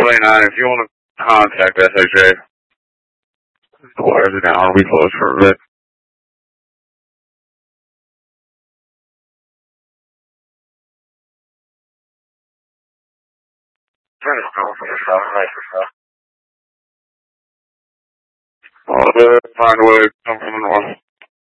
29, if you want to contact SHA, the wires are down. I'll be closed for a bit. Turn this call for yourself. Nice yourself. I'll find a way to come from the north.